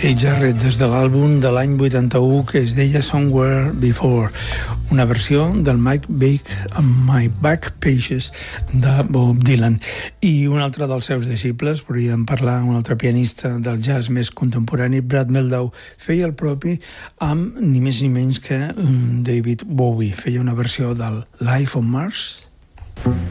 Keith Jarrett des de l'àlbum de l'any 81 que es deia Somewhere Before, una versió del Mike My Back Pages de Bob Dylan. I un altre dels seus deixibles, podríem parlar, un altre pianista del jazz més contemporani, Brad Mehldau, feia el propi amb ni més ni menys que David Bowie. Feia una versió del Life on Mars.